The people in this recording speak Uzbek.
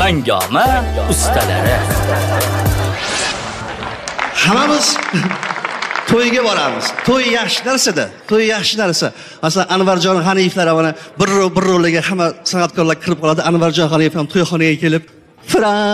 hangoma ustalari. Hammamiz to'yga boramiz. To'y yaxshi narsa-da. To'y yaxshi narsa. Masalan, Anvarjon Haniflar mana bir rolga hamma san'atkorlar kirib qoladi. Anvarjon Hanif ham to'yxonaga kelib,